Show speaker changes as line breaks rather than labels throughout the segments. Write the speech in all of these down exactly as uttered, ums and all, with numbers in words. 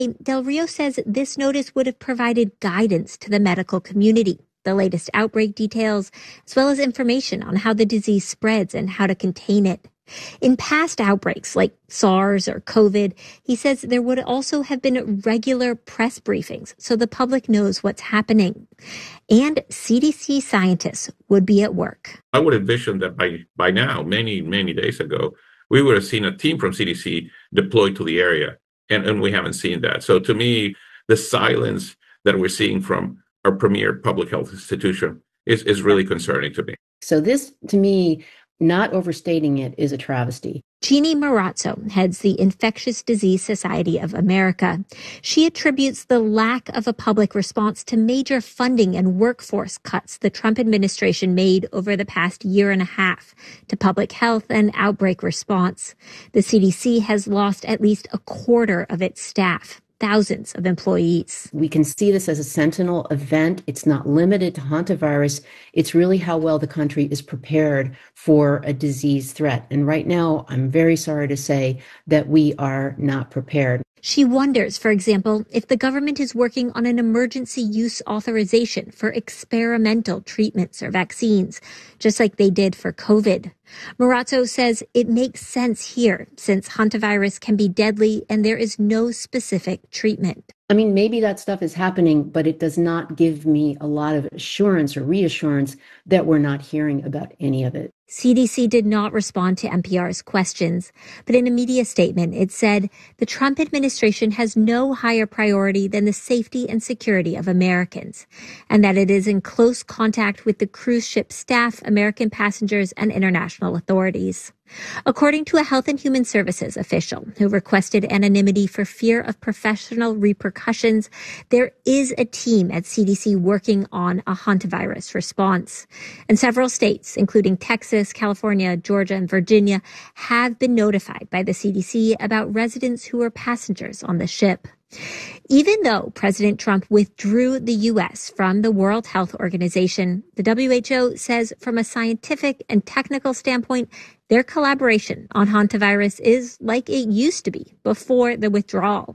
Del Rio says this notice would have provided guidance to the medical community, the latest outbreak details, as well as information on how the disease spreads and how to contain it. In past outbreaks like SARS or COVID, he says there would also have been regular press briefings so the public knows what's happening. And C D C scientists would be at work.
I would envision that by, by now, many, many days ago, we would have seen a team from C D C deployed to the area, and, and we haven't seen that. So to me, the silence that we're seeing from our premier public health institution is, is really concerning to me.
So this, to me, not overstating it, is a travesty.
Jeannie Marazzo heads the Infectious Disease Society of America. She attributes the lack of a public response to major funding and workforce cuts the Trump administration made over the past year and a half to public health and outbreak response. The C D C has lost at least a quarter of its staff. Thousands of employees.
We can see this as a sentinel event. It's not limited to hantavirus. It's really how well the country is prepared for a disease threat. And right now, I'm very sorry to say that we are not prepared.
She wonders, for example, if the government is working on an emergency use authorization for experimental treatments or vaccines, just like they did for COVID. Marazzo says it makes sense here since hantavirus can be deadly and there is no specific treatment.
I mean, maybe that stuff is happening, but it does not give me a lot of assurance or reassurance that we're not hearing about any of it.
C D C did not respond to N P R's questions, but in a media statement, it said the Trump administration has no higher priority than the safety and security of Americans, and that it is in close contact with the cruise ship staff, American passengers, and international authorities. According to a Health and Human Services official who requested anonymity for fear of professional repercussions, there is a team at C D C working on a hantavirus response. And several states, including Texas, California, Georgia, and Virginia, have been notified by the C D C about residents who were passengers on the ship. Even though President Trump withdrew the U S from the World Health Organization, the W H O says from a scientific and technical standpoint, their collaboration on hantavirus is like it used to be before the withdrawal.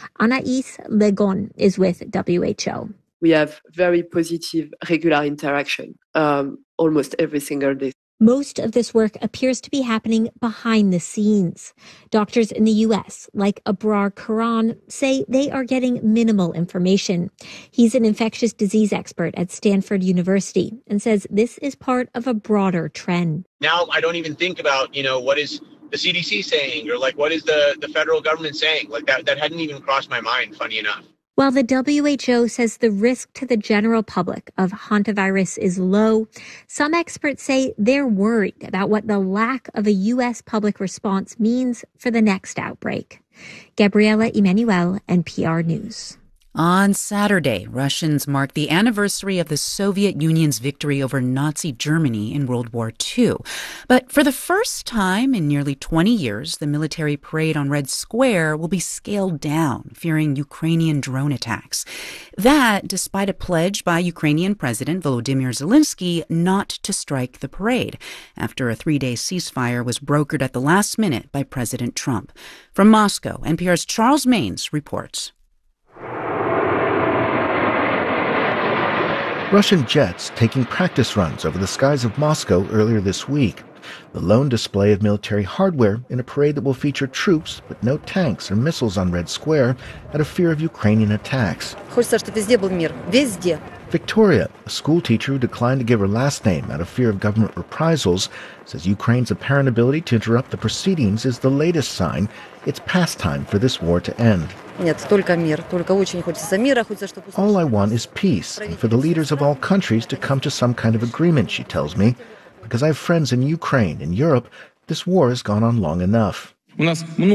Anais Legon is with W H O.
We have very positive, regular interaction um, almost every single day.
Most of this work appears to be happening behind the scenes. Doctors in the U S, like Abrar Karan, say they are getting minimal information. He's an infectious disease expert at Stanford University and says this is part of a broader trend.
Now I don't even think about, you know, what is the C D C saying or like what is the, the federal government saying? Like that, that hadn't even crossed my mind, funny enough.
While the W H O says the risk to the general public of hantavirus is low, some experts say they're worried about what the lack of a U S public response means for the next outbreak. Gabriela Emanuel, N P R News.
On Saturday, Russians marked the anniversary of the Soviet Union's victory over Nazi Germany in World War Two. But for the first time in nearly twenty years, the military parade on Red Square will be scaled down, fearing Ukrainian drone attacks. That, despite a pledge by Ukrainian President Volodymyr Zelensky not to strike the parade, after a three-day ceasefire was brokered at the last minute by President Trump. From Moscow, N P R's Charles Maynes reports.
Russian jets taking practice runs over the skies of Moscow earlier this week. The lone display of military hardware in a parade that will feature troops, but no tanks or missiles on Red Square, out of fear of Ukrainian attacks. Victoria, a school teacher who declined to give her last name out of fear of government reprisals, says Ukraine's apparent ability to interrupt the proceedings is the latest sign it's past time for this war to end. All I want is peace, and for the leaders of all countries to come to some kind of agreement, she tells me. Because I have friends in Ukraine and Europe, this war has gone on long enough. For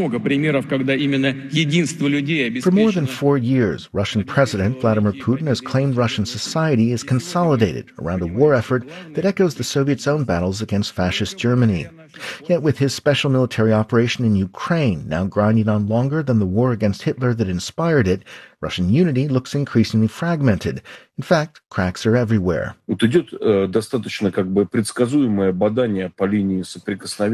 more than four years, Russian President Vladimir Putin has claimed Russian society is consolidated around a war effort that echoes the Soviets' own battles against fascist Germany. Yet with his special military operation in Ukraine now grinding on longer than the war against Hitler that inspired it, Russian unity looks increasingly fragmented. In fact, cracks are everywhere. Over the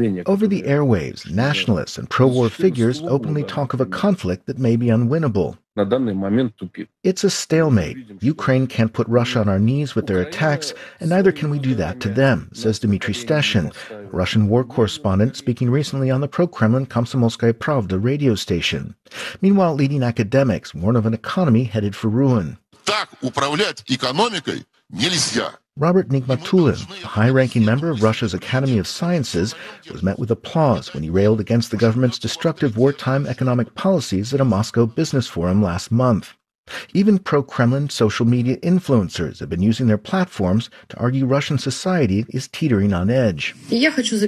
airwaves, nationalists and pro-war figures openly talk of a conflict that may be unwinnable. It's a stalemate. Ukraine can't put Russia on our knees with their attacks, and neither can we do that to them, says Dmitry Steshin, a Russian war correspondent speaking recently on the pro-Kremlin Komsomolskaya Pravda radio station. Meanwhile, leading academics warn of an economy headed for ruin. Robert Nigmatulin, a high-ranking member of Russia's Academy of Sciences, was met with applause when he railed against the government's destructive wartime economic policies at a Moscow business forum last month. Even pro-Kremlin social media influencers have been using their platforms to argue Russian society is teetering on edge. Victoria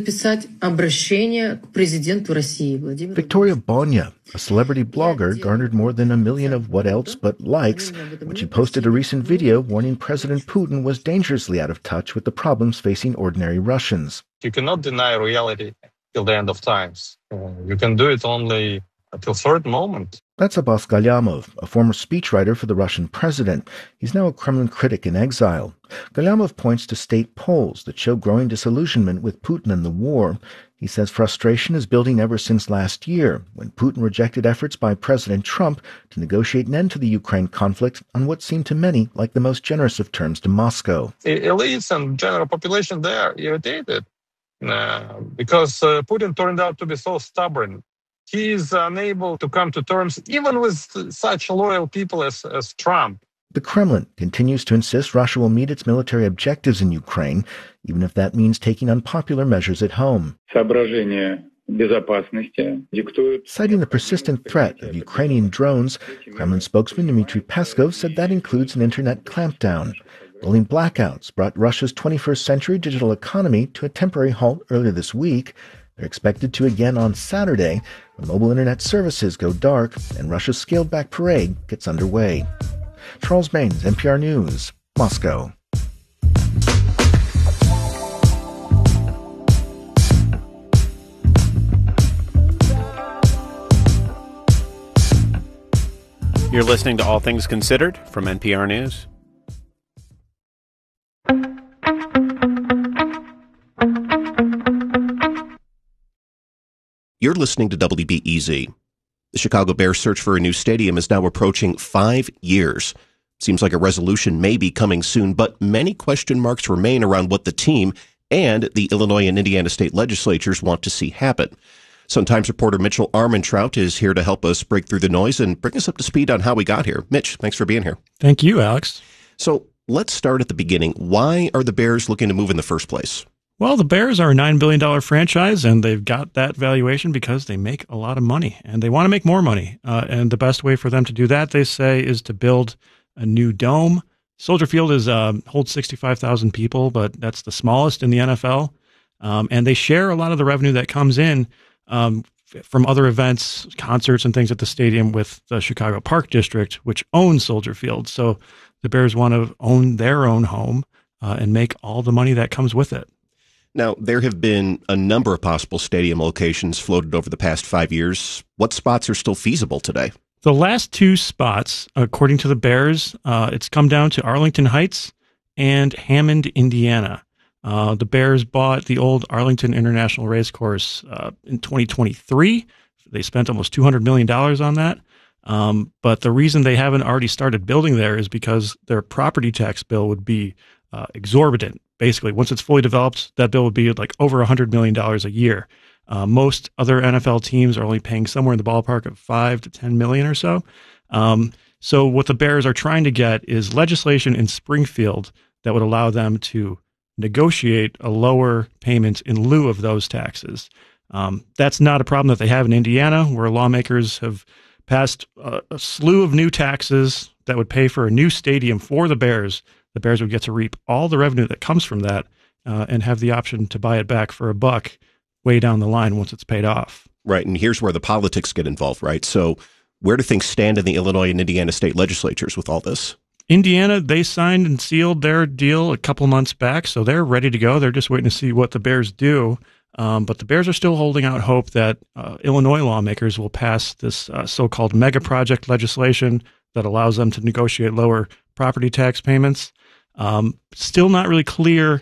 Bonya, a celebrity blogger, garnered more than a million of what else but likes when she posted a recent video warning President Putin was dangerously out of touch with the problems facing ordinary Russians.
You cannot deny reality till the end of times. Uh, you can do it only until a certain moment.
That's Abbas Galyamov, a former speechwriter for the Russian president. He's now a Kremlin critic in exile. Galyamov points to state polls that show growing disillusionment with Putin and the war. He says frustration is building ever since last year, when Putin rejected efforts by President Trump to negotiate an end to the Ukraine conflict on what seemed to many like the most generous of terms to Moscow.
Elites and general population, they are irritated uh, because uh, Putin turned out to be so stubborn. He is unable to come to terms even with such loyal people as, as Trump.
The Kremlin continues to insist Russia will meet its military objectives in Ukraine, even if that means taking unpopular measures at home. Citing the persistent threat of Ukrainian drones, Kremlin spokesman Dmitry Peskov said that includes an internet clampdown. Rolling blackouts brought Russia's twenty-first century digital economy to a temporary halt earlier this week. They're expected to again on Saturday when mobile internet services go dark and Russia's scaled-back parade gets underway. Charles Baines, N P R News, Moscow.
You're listening to All Things Considered from N P R News.
You're listening to W B E Z. The Chicago Bears' search for a new stadium is now approaching five years. Seems like a resolution may be coming soon, but many question marks remain around what the team and the Illinois and Indiana state legislatures want to see happen. Sun-Times reporter Mitchell Armentrout is here to help us break through the noise and bring us up to speed on how we got here. Mitch, thanks for being here.
Thank you, Alex.
So let's start at the beginning. Why are the Bears looking to move in the first place?
Well, the Bears are a nine billion dollars franchise, and they've got that valuation because they make a lot of money, and they want to make more money. Uh, and the best way for them to do that, they say, is to build a new dome. Soldier Field is uh, holds sixty-five thousand people, but that's the smallest in the N F L. Um, and they share a lot of the revenue that comes in um, from other events, concerts, and things at the stadium with the Chicago Park District, which owns Soldier Field. So the Bears want to own their own home uh, and make all the money that comes with it.
Now, there have been a number of possible stadium locations floated over the past five years. What spots are still feasible today?
The last two spots, according to the Bears, uh, it's come down to Arlington Heights and Hammond, Indiana. Uh, the Bears bought the old Arlington International Racecourse uh, in twenty twenty-three. They spent almost two hundred million dollars on that. Um, but the reason they haven't already started building there is because their property tax bill would be uh, exorbitant. Basically, once it's fully developed, that bill would be like over one hundred million dollars a year. Uh, most other N F L teams are only paying somewhere in the ballpark of five to ten million or so. Um, so what the Bears are trying to get is legislation in Springfield that would allow them to negotiate a lower payment in lieu of those taxes. Um, that's not a problem that they have in Indiana, where lawmakers have passed a, a slew of new taxes that would pay for a new stadium for the Bears. The Bears would get to reap all the revenue that comes from that uh, and have the option to buy it back for a buck way down the line once it's paid off.
Right, and here's where the politics get involved, right? So where do things stand in the Illinois and Indiana state legislatures with all this?
Indiana, they signed and sealed their deal a couple months back, so they're ready to go. They're just waiting to see what the Bears do. Um, but the Bears are still holding out hope that uh, Illinois lawmakers will pass this uh, so-called mega project legislation that allows them to negotiate lower property tax payments. Um, still not really clear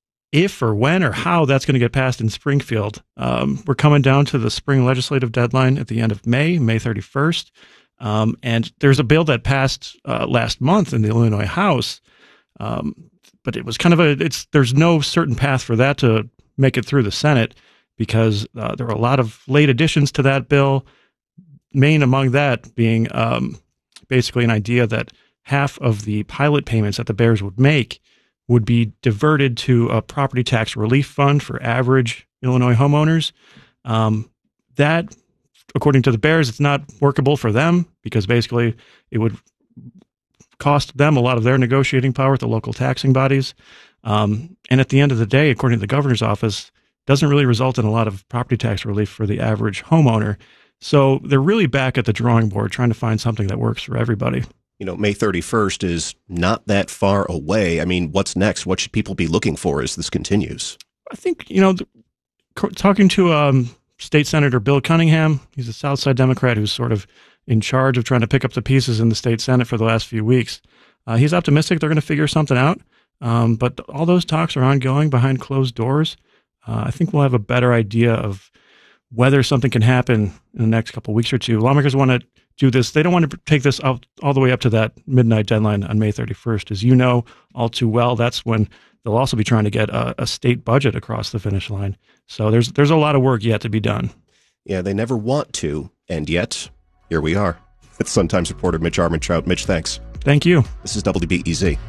if or when or how that's going to get passed in Springfield. Um, we're coming down to the spring legislative deadline at the end of May, May thirty-first. Um, and there's a bill that passed uh, last month in the Illinois House, um, but it was kind of a, it's there's no certain path for that to make it through the Senate because uh, there are a lot of late additions to that bill, main among that being um, basically an idea that half of the pilot payments that the Bears would make would be diverted to a property tax relief fund for average Illinois homeowners. Um, that, according to the Bears, it's not workable for them because basically it would cost them a lot of their negotiating power with the local taxing bodies. Um, and at the end of the day, according to the governor's office, doesn't really result in a lot of property tax relief for the average homeowner. So they're really back at the drawing board trying to find something that works for everybody.
You know, May thirty-first is not that far away. I mean, what's next? What should people be looking for as this continues?
I think, you know, the, talking to um, State Senator Bill Cunningham, he's a Southside Democrat who's sort of in charge of trying to pick up the pieces in the state Senate for the last few weeks. Uh, he's optimistic they're going to figure something out, um, but all those talks are ongoing behind closed doors. Uh, I think we'll have a better idea of whether something can happen in the next couple of weeks or two. Lawmakers want to do this. They don't want to take this out all the way up to that midnight deadline on May thirty-first. As you know all too well, that's when they'll also be trying to get a, a state budget across the finish line. So there's there's a lot of work yet to be done.
Yeah, they never want to, and yet here we are. It's Sun-Times reporter Mitch Armentrout. Mitch, thanks.
Thank you.
This is W B E Z.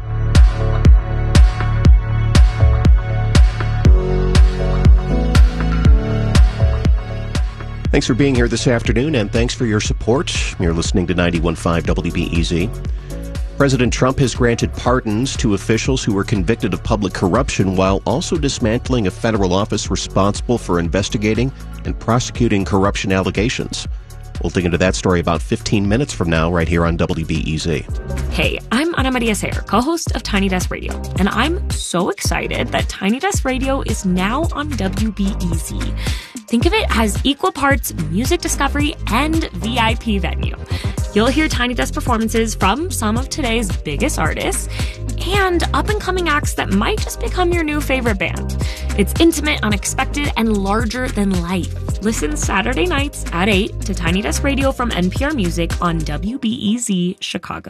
Thanks for being here this afternoon, and thanks for your support. You're listening to ninety-one point five W B E Z. President Trump has granted pardons to officials who were convicted of public corruption while also dismantling a federal office responsible for investigating and prosecuting corruption allegations. We'll dig into that story about fifteen minutes from now, right here on W B E Z.
Hey, I'm Ana Maria Sayer, co-host of Tiny Desk Radio, and I'm so excited that Tiny Desk Radio is now on W B E Z. Think of it as equal parts music discovery and V I P venue. You'll hear Tiny Desk performances from some of today's biggest artists and up-and-coming acts that might just become your new favorite band. It's intimate, unexpected, and larger than life. Listen Saturday nights at eight to Tiny Desk Radio from N P R Music on W B E Z Chicago.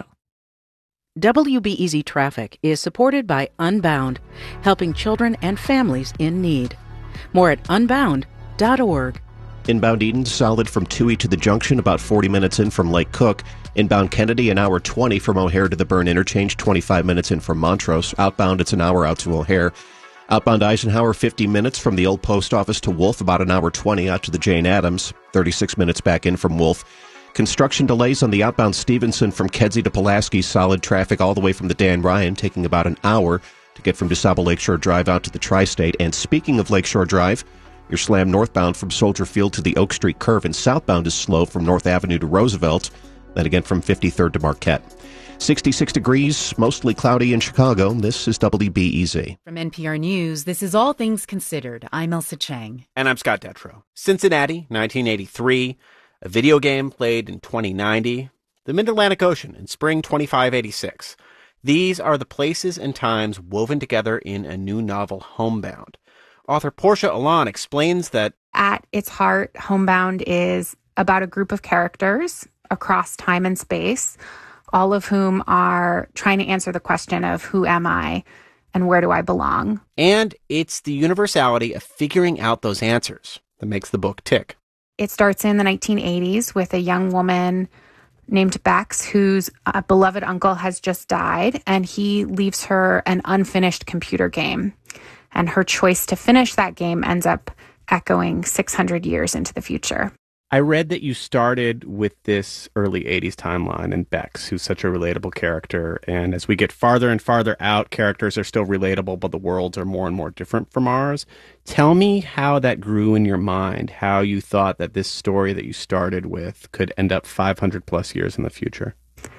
W B E Z Traffic is supported by Unbound, helping children and families in need. More at unbound dot org.
Inbound Eden, solid from Toohey to the junction, about forty minutes in from Lake Cook. Inbound Kennedy, an hour twenty from O'Hare to the Byrne Interchange, twenty-five minutes in from Montrose. Outbound, it's an hour out to O'Hare. Outbound Eisenhower, fifty minutes from the old post office to Wolf, about an hour twenty out to the Jane Addams, thirty-six minutes back in from Wolf. Construction delays on the outbound Stevenson from Kedzie to Pulaski, solid traffic all the way from the Dan Ryan, taking about an hour to get from DeSable Lakeshore Drive out to the Tri-State. And speaking of Lakeshore Drive, your slam northbound from Soldier Field to the Oak Street Curve, and southbound is slow from North Avenue to Roosevelt, then again from fifty-third to Marquette. sixty-six degrees, mostly cloudy in Chicago. This is W B E Z.
From N P R News, this is All Things Considered. I'm Elsa Chang.
And I'm Scott Detrow. Cincinnati, nineteen eighty-three. A video game played in twenty ninety. The Mid-Atlantic Ocean in spring twenty-five eighty-six. These are the places and times woven together in a new novel, Homebound. Author Portia Alon explains that
at its heart, Homebound is about a group of characters across time and space, all of whom are trying to answer the question of who am I and where do I belong?
And it's the universality of figuring out those answers that makes the book tick.
It starts in the nineteen eighties with a young woman named Bex, whose uh, beloved uncle has just died, and he leaves her an unfinished computer game. And her choice to finish that game ends up echoing six hundred years into the future.
I read that you started with this early eighties timeline and Bex, who's such a relatable character. And as we get farther and farther out, characters are still relatable, but the worlds are more and more different from ours. Tell me how that grew in your mind, how you thought that this story that you started with could end up five hundred plus years in the future.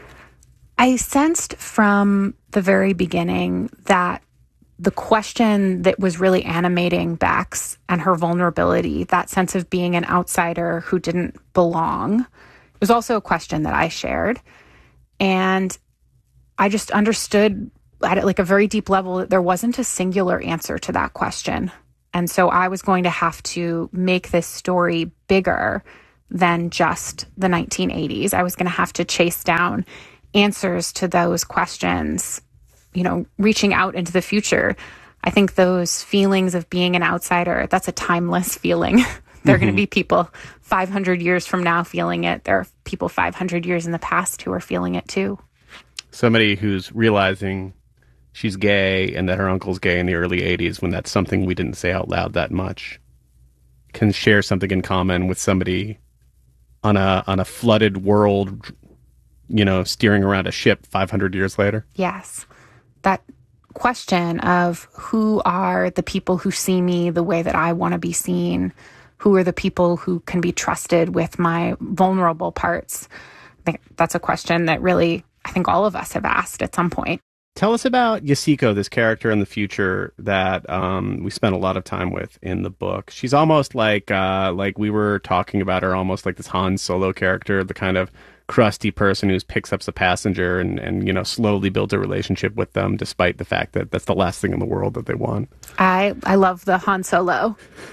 I sensed from the very beginning that the question that was really animating Bex and her vulnerability, that sense of being an outsider who didn't belong, was also a question that I shared. And I just understood at like a very deep level that there wasn't a singular answer to that question. And so I was going to have to make this story bigger than just the nineteen eighties. I was going to have to chase down answers to those questions, you know, reaching out into the future. I think those feelings of being an outsider, that's a timeless feeling. There are mm-hmm. going to be people five hundred years from now feeling it. There are people five hundred years in the past who are feeling it too.
Somebody who's realizing she's gay and that her uncle's gay in the early eighties, when that's something we didn't say out loud that much, can share something in common with somebody on a on a flooded world, you know, steering around a ship five hundred years later.
Yes. That question of who are the people who see me the way that I want to be seen? Who are the people who can be trusted with my vulnerable parts? I think that's a question that really, I think all of us have asked at some point.
Tell us about Yasuko, this character in the future that um, we spent a lot of time with in the book. She's almost like, uh, like we were talking about her, almost like this Han Solo character, the kind of crusty person who picks up the passenger and, and, you know, slowly builds a relationship with them, despite the fact that that's the last thing in the world that they want.
I, I love the Han Solo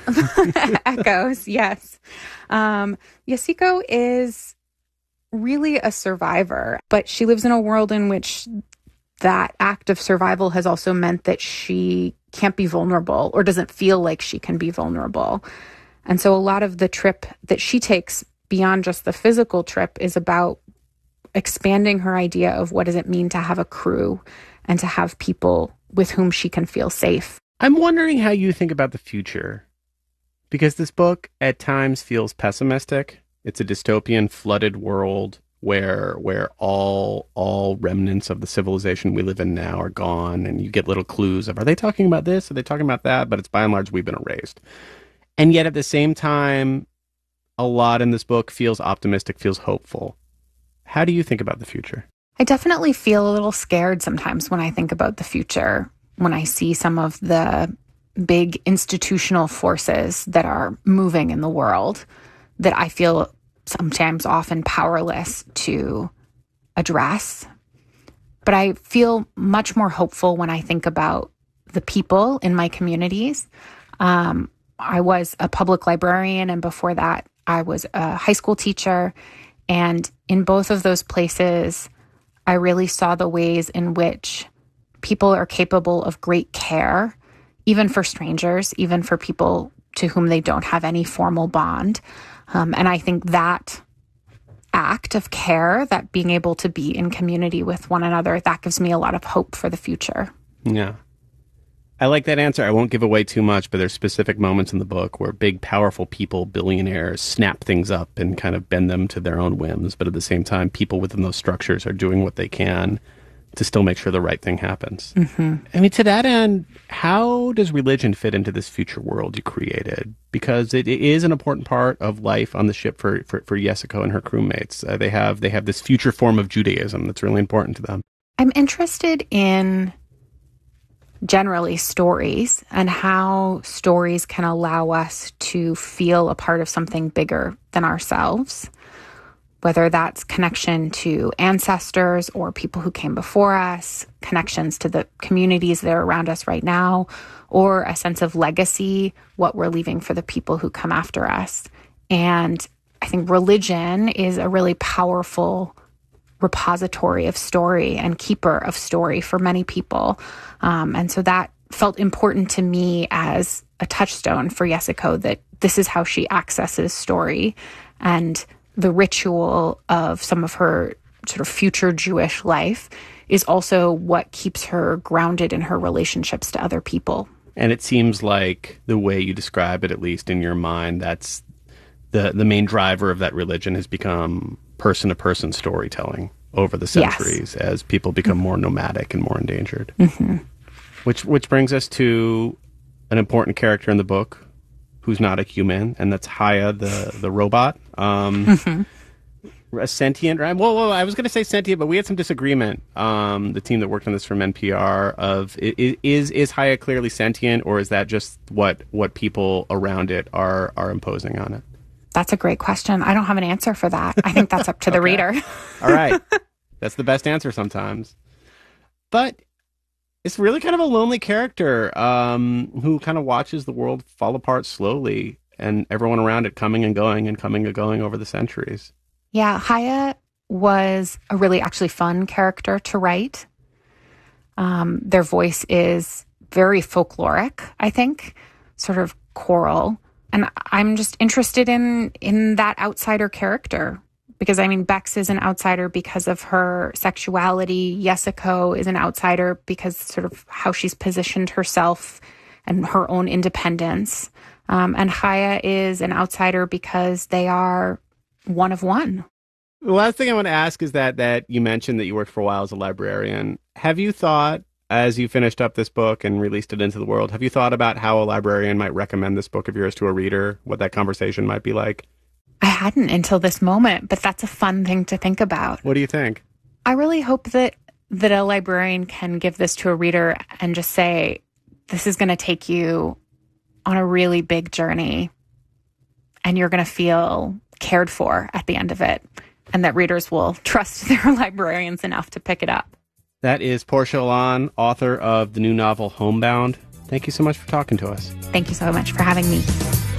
echoes, yes. Um, Yasuko is really a survivor, but she lives in a world in which that act of survival has also meant that she can't be vulnerable or doesn't feel like she can be vulnerable. And so a lot of the trip that she takes beyond just the physical trip is about expanding her idea of what does it mean to have a crew and to have people with whom she can feel safe.
I'm wondering how you think about the future, because this book at times feels pessimistic. It's a dystopian, flooded world where where all all remnants of the civilization we live in now are gone, and you get little clues of, are they talking about this? Are they talking about that? But it's by and large, we've been erased. And yet at the same time, a lot in this book feels optimistic, feels hopeful. How do you think about the future?
I definitely feel a little scared sometimes when I think about the future, when I see some of the big institutional forces that are moving in the world that I feel sometimes often powerless to address. But I feel much more hopeful when I think about the people in my communities. Um, I was a public librarian, and before that, I was a high school teacher. And in both of those places, I really saw the ways in which people are capable of great care, even for strangers, even for people to whom they don't have any formal bond. Um, and I think that act of care, that being able to be in community with one another, that gives me a lot of hope for the future.
Yeah. I like that answer. I won't give away too much, but there's specific moments in the book where big, powerful people, billionaires, snap things up and kind of bend them to their own whims. But at the same time, people within those structures are doing what they can to still make sure the right thing happens.
Mm-hmm.
I mean, to that end, how does religion fit into this future world you created? Because it, it is an important part of life on the ship for, for, for Yasuko and her crewmates. Uh, they have they have this future form of Judaism that's really important to them.
I'm interested in generally stories and how stories can allow us to feel a part of something bigger than ourselves, whether that's connection to ancestors or people who came before us, connections to the communities that are around us right now, or a sense of legacy, what we're leaving for the people who come after us. And I think religion is a really powerful repository of story and keeper of story for many people. Um, and so that felt important to me as a touchstone for Yasuko, that this is how she accesses story, and the ritual of some of her sort of future Jewish life is also what keeps her grounded in her relationships to other people.
And it seems like the way you describe it, at least in your mind, that's the, the main driver of that religion has become person-to-person storytelling over the centuries, yes, as people become more nomadic and more endangered.
Mm-hmm.
Which which brings us to an important character in the book who's not a human, and that's Haya, the, the robot. Um,
mm-hmm.
A sentient, right? Whoa, whoa, I was going to say sentient, but we had some disagreement, um, the team that worked on this from N P R, of is is Haya clearly sentient, or is that just what what people around it are are imposing on it?
That's a great question. I don't have an answer for that. I think that's up to the
okay.
reader.
All right. That's the best answer sometimes. But it's really kind of a lonely character um, who kind of watches the world fall apart slowly. and everyone around it coming and going and coming and going over the centuries.
Yeah, Haya was a really actually fun character to write. Um, their voice is very folkloric, I think, sort of choral. And I'm just interested in in that outsider character. Because, I mean, Bex is an outsider because of her sexuality. Yesiko is an outsider because sort of how she's positioned herself and her own independence. Um, and Haya is an outsider because they are one of one.
The last thing I want to ask is that that you mentioned that you worked for a while as a librarian. Have you thought, as you finished up this book and released it into the world, have you thought about how a librarian might recommend this book of yours to a reader, what that conversation might be like?
I hadn't until this moment, but that's a fun thing to think about.
What do you think?
I really hope that that a librarian can give this to a reader and just say, this is going to take you on a really big journey and you're going to feel cared for at the end of it, and that readers will trust their librarians enough to pick it up.
That is Portia Alon, author of the new novel Homebound. Thank you so much for talking to us.
Thank you so much for having me.